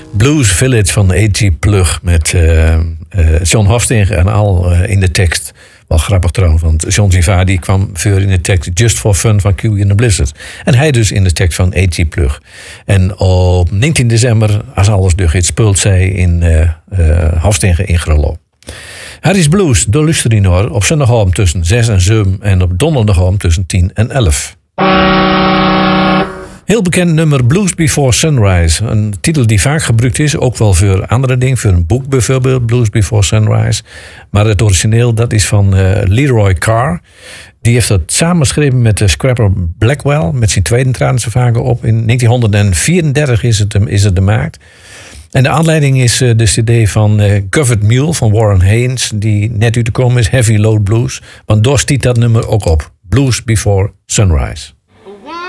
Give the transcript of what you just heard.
Blues Village van A.G. Plug met John Hofstede en al in de tekst. Wel grappig trouwens, want John Vivaldi kwam voor in de tekst Just for Fun van Q in the Blizzard. En hij dus in de tekst van A.G. Plug. En op 19 december, als alles doorgaat, speelt zij in Hofstede in Grelo. Harry's Blues, door luisteren op zondagavond tussen 6 en 7 en op donderdagavond tussen 10 en 11. Heel bekend nummer Blues Before Sunrise. Een titel die vaak gebruikt is, ook wel voor andere dingen. Voor een boek bijvoorbeeld, Blues Before Sunrise. Maar het origineel, dat is van Leroy Carr. Die heeft dat samengeschreven met Scrapper Blackwell. Met zijn tweede traden ze vaak op. In 1934 is het gemaakt. En de aanleiding is de cd van Covered Mule van Warren Haynes. Die net uit te komen is, Heavy Load Blues. Want daar stiet dat nummer ook op. Blues Before Sunrise.